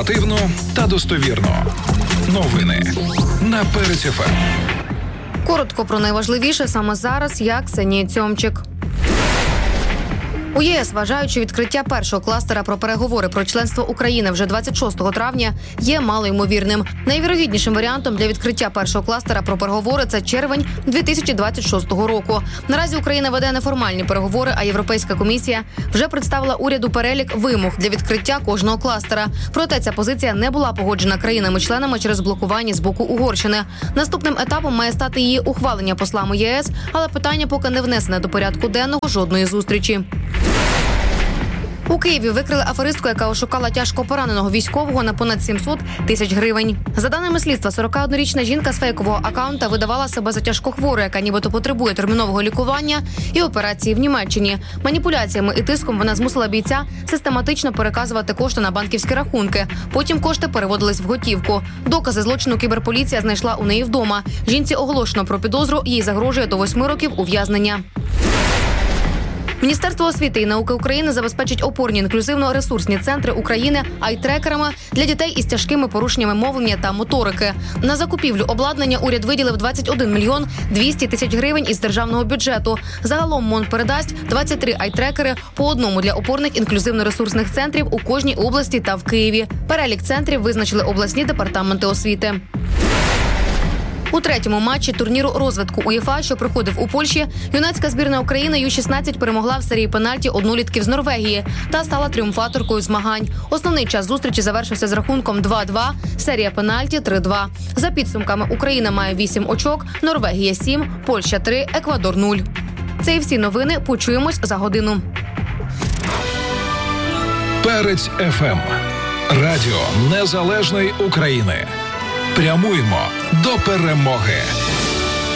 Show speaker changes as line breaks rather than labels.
Оперативно та достовірно. Новини на Перець ФМ.
Коротко про найважливіше саме зараз, я Ксенія Цьомчик. У ЄС вважають, що відкриття першого кластера про переговори про членство України вже 26 травня є малоймовірним. Найвірогіднішим варіантом для відкриття першого кластера про переговори – це червень 2026 року. Наразі Україна веде неформальні переговори, а Європейська комісія вже представила уряду перелік вимог для відкриття кожного кластера. Проте ця позиція не була погоджена країнами-членами через блокування з боку Угорщини. Наступним етапом має стати її ухвалення послами ЄС, але питання поки не внесене до порядку денного жодної зустрічі. У Києві викрили аферистку, яка ошукала тяжко пораненого військового на понад 700 тисяч гривень. За даними слідства, 41-річна жінка з фейкового акаунта видавала себе за тяжкохвору, яка нібито потребує термінового лікування і операції в Німеччині. Маніпуляціями і тиском вона змусила бійця систематично переказувати кошти на банківські рахунки. Потім кошти переводились в готівку. Докази злочину кіберполіція знайшла у неї вдома. Жінці оголошено про підозру, їй загрожує до 8 років ув'язнення. Міністерство освіти і науки України забезпечить опорні інклюзивно-ресурсні центри України айтрекерами для дітей із тяжкими порушеннями мовлення та моторики. На закупівлю обладнання уряд виділив 21 мільйон 200 тисяч гривень із державного бюджету. Загалом МОН передасть 23 айтрекери по одному для опорних інклюзивно-ресурсних центрів у кожній області та в Києві. Перелік центрів визначили обласні департаменти освіти. У третьому матчі турніру розвитку УЄФА, що проходив у Польщі, юнацька збірна України Ю-16 перемогла в серії пенальті однолітків з Норвегії та стала тріумфаторкою змагань. Основний час зустрічі завершився з рахунком 2-2, серія пенальті 3-2. За підсумками Україна має 8 очок, Норвегія 7, Польща 3, Еквадор 0. Це і всі новини. Почуємось за годину.
Перець ФМ. Радіо Незалежної України. Прямуємо до перемоги.